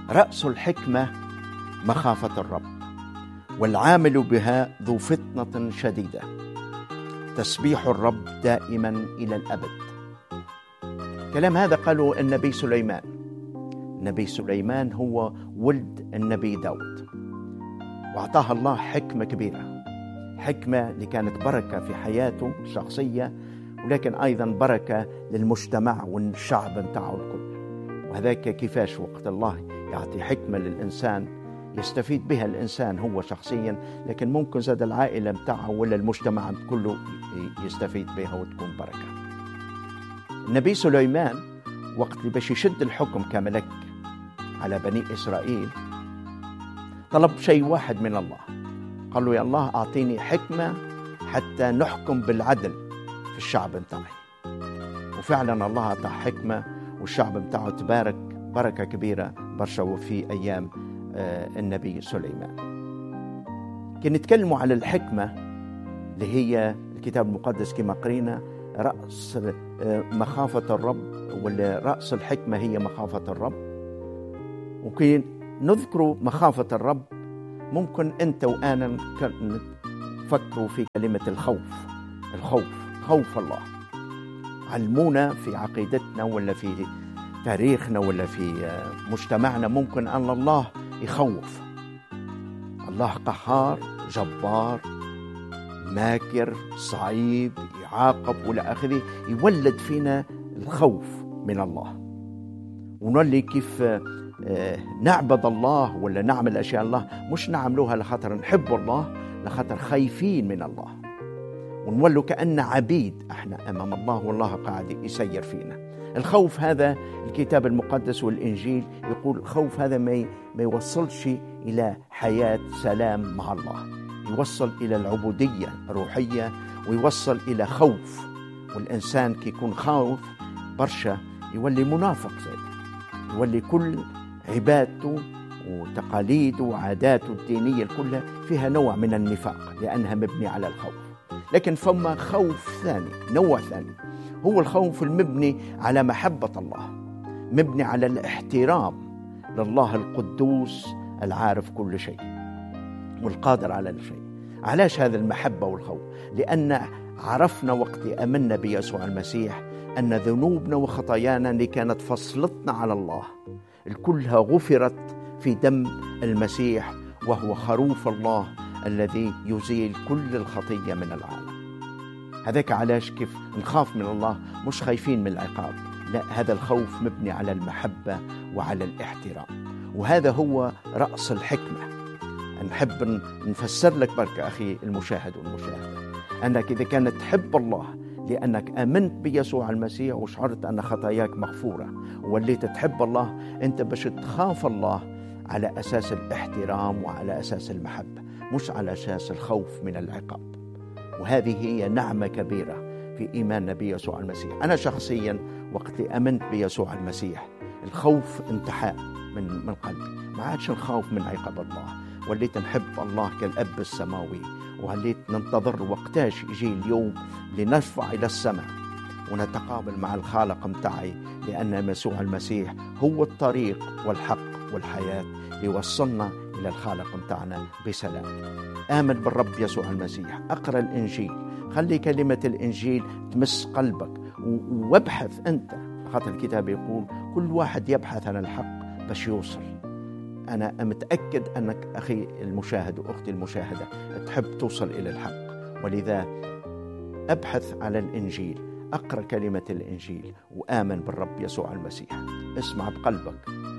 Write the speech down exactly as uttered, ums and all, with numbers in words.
رأس الحكمة مخافة الرب، والعامل بها ذو فطنة شديدة. تسبيح الرب دائما إلى الأبد. كلام هذا قاله النبي سليمان. النبي سليمان هو ولد النبي داود، وأعطاه الله حكمة كبيرة، حكمة اللي كانت بركة في حياته الشخصية، ولكن أيضا بركة للمجتمع والشعب متاعه الكل. وهذاك كيفاش وقت الله يعطي حكمة للإنسان يستفيد بها الإنسان هو شخصيا، لكن ممكن زاد العائلة متاعه ولا المجتمع كله يستفيد بها وتكون بركة. النبي سليمان وقت اللي باش يشد الحكم كملك على بني إسرائيل طلب شيء واحد من الله، قال له: يا الله أعطيني حكمة حتى نحكم بالعدل في الشعب متاعي. وفعلا الله أعطاه حكمة، والشعب متاعه تبارك بركة كبيرة برشا في أيام النبي سليمان. كي نتكلموا على الحكمة اللي هي الكتاب المقدس كما قرينا رأس مخافة الرب، ولا رأس الحكمة هي مخافة الرب. وكي نذكروا مخافة الرب ممكن أنت وأنا نفكروا في كلمة الخوف. الخوف خوف الله. علمونا في عقيدتنا ولا في تاريخنا ولا في مجتمعنا ممكن أن الله يخوف. الله قهار، جبار، ماكر، صعيب، يعاقب ولا آخره، يولد فينا الخوف من الله، ونولي كيف نعبد الله ولا نعمل أشياء الله مش نعملوها لخاطر نحب الله، لخاطر خايفين من الله، ونولوا كأن عبيد احنا أمام الله والله قاعد يسير فينا. الخوف هذا الكتاب المقدس والإنجيل يقول الخوف هذا ما ما يوصلش إلى حياة سلام مع الله، يوصل إلى العبودية الروحية، ويوصل إلى خوف. والإنسان كي يكون خاوف برشا يولي منافق زي، يولي كل عبادته وتقاليده وعاداته الدينية كلها فيها نوع من النفاق لأنها مبني على الخوف. لكن فما خوف ثاني، نوع ثاني، هو الخوف المبني على محبة الله، مبني على الاحترام لله القدوس العارف كل شيء والقادر على الشيء. علاش هذا المحبة والخوف؟ لأن عرفنا وقت أمنا بيسوع المسيح أن ذنوبنا وخطايانا اللي كانت فصلتنا على الله الكلها غفرت في دم المسيح، وهو خروف الله الذي يزيل كل الخطية من العالم. هذاك علاش كيف نخاف من الله، مش خايفين من العقاب، لا، هذا الخوف مبني على المحبة وعلى الاحترام. وهذا هو رأس الحكمة. نحب نفسر لك بركة أخي المشاهد والمشاهدة، أنك إذا كانت تحب الله لأنك آمنت بيسوع المسيح وشعرت أن خطاياك مغفورة ووليت تحب الله، أنت باش تخاف الله على أساس الاحترام وعلى أساس المحبة، مش على أساس الخوف من العقاب. وهذه هي نعمة كبيرة في إيماننا بيسوع المسيح. أنا شخصيا وقت آمنت بيسوع المسيح الخوف انتحى من من قلبي، ما عادش نخاف من عقاب الله، وليت نحب الله كالأب السماوي، ووليت ننتظر وقتاش يجي اليوم لنرفع إلى السماء ونتقابل مع الخالق متاعي، لأن يسوع المسيح هو الطريق والحق والحياة ليوصلنا إلى الخالق متاعنا بسلام. آمن بالرب يسوع المسيح، أقرأ الإنجيل، خلي كلمة الإنجيل تمس قلبك، وابحث أنت، خاطر الكتاب يقول كل واحد يبحث عن الحق باش يوصل. أنا متأكد أنك أخي المشاهد وأختي المشاهدة تحب توصل إلى الحق، ولذا أبحث على الإنجيل، أقرأ كلمة الإنجيل، وآمن بالرب يسوع المسيح. اسمع بقلبك